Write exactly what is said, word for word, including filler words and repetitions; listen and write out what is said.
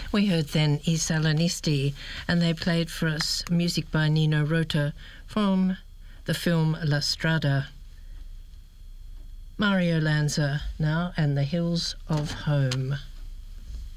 We heard then I Salonisti, and they played for us music by Nino Rota from the film La Strada. Mario Lanza now, and The Hills of Home.